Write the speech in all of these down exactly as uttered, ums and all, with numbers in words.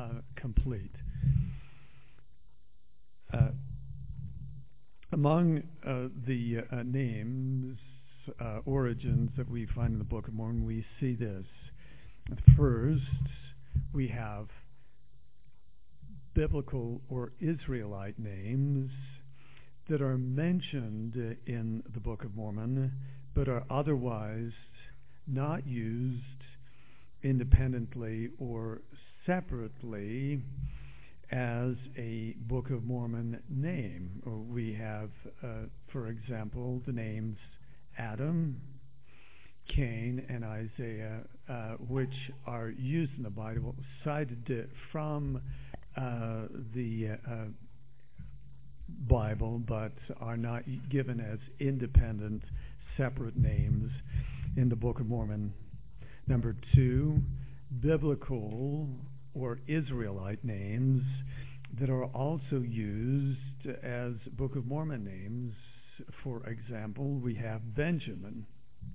uh, complete. Uh, among uh, the uh, names, uh, origins that we find in the Book of Mormon, we see this. First, we have biblical or Israelite names that are mentioned in the Book of Mormon, but are otherwise not used independently or separately as a Book of Mormon name. We have, uh, for example, the names Adam, Cain, and Isaiah, uh, which are used in the Bible, cited from uh, the uh, Bible, but are not given as independent, separate names in the Book of Mormon. Number two, biblical or Israelite names that are also used as Book of Mormon names. For example, we have Benjamin.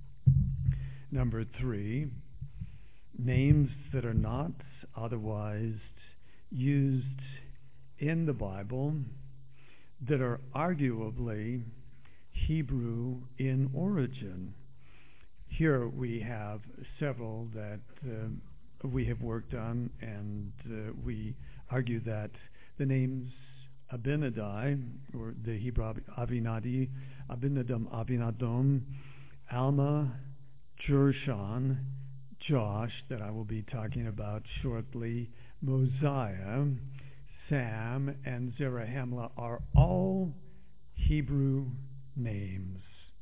Number three, names that are not otherwise used in the Bible that are arguably Hebrew in origin. Here we have several that uh, we have worked on, and uh, we argue that the names Abinadi, or the Hebrew Abinadi, Abinadam, Abinadom, Alma, Jershon, Josh, that I will be talking about shortly, Mosiah, Sam, and Zarahemla are all Hebrew names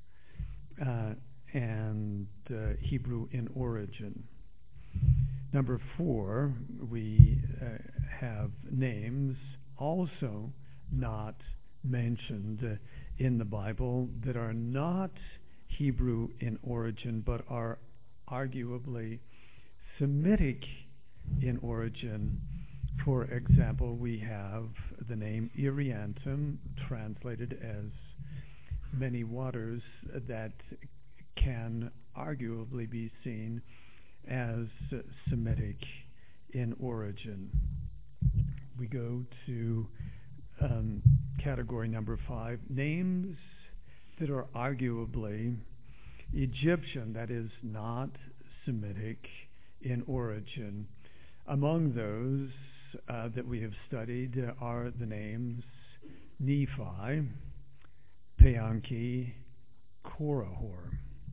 uh, and uh, Hebrew in origin. Number four, we uh, have names also not mentioned uh, in the Bible that are not Hebrew in origin, but are arguably Semitic in origin. For example, we have the name Iriantum, translated as many waters, that can arguably be seen as uh, Semitic in origin. We go to um, category number five, names that are arguably Egyptian, that is not Semitic in origin. Among those uh, that we have studied uh, are the names Nephi, Peanki, Korihor.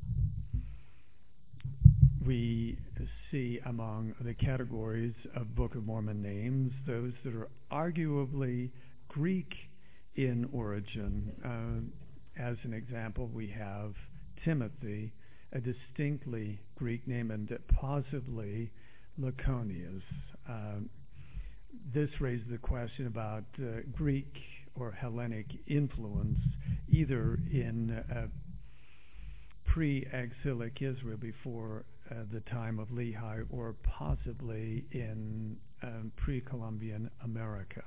We see among the categories of Book of Mormon names those that are arguably Greek in origin. Uh, as an example, we have Timothy, a distinctly Greek name, and possibly Laconius. Uh, this raises the question about uh, Greek or Hellenic influence, either in uh, pre-exilic Israel before uh, the time of Lehi, or possibly in um, pre-Columbian America.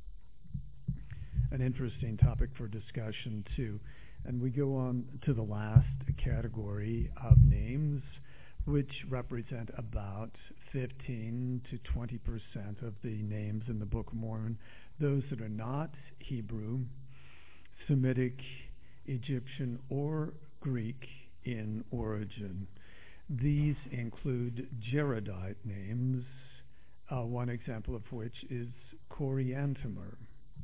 An interesting topic for discussion, too. And we go on to the last category of names, which represent about fifteen to twenty percent of the names in the Book of Mormon, those that are not Hebrew, Semitic, Egyptian, or Greek in origin. These include Jaredite names, uh, one example of which is Coriantumr.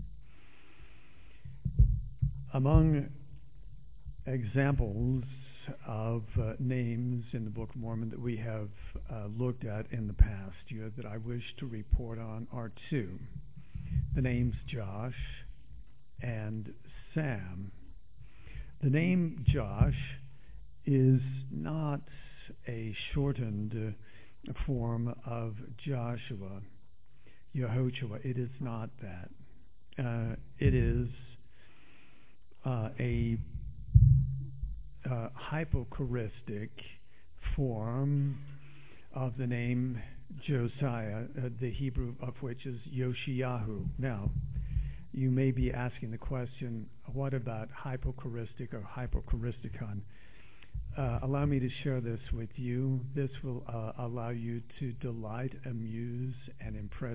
Among examples of uh, names in the Book of Mormon that we have uh, looked at in the past year that I wish to report on are two. The names Josh and Sam. The name Josh is not a shortened uh, form of Joshua, Yehoshua. It is not that. Uh, it is uh, a uh, hypochoristic form of the name Josiah, uh, the Hebrew of which is Yoshiyahu. Now, you may be asking the question, what about hypochoristic or hypochoristicon? Uh, allow me to share this with you. This will uh, allow you to delight, amuse, and impress